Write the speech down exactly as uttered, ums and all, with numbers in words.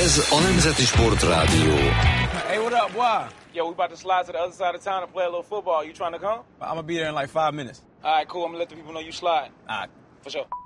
Ez a Nemzeti Sport Rádió. Hey, what up, boy? Yo, we about to slide to the other side of town and play a little football. You trying to come? I'm gonna be there in like five minutes. All right, cool. I'm gonna let the people know you slide. All right. For sure.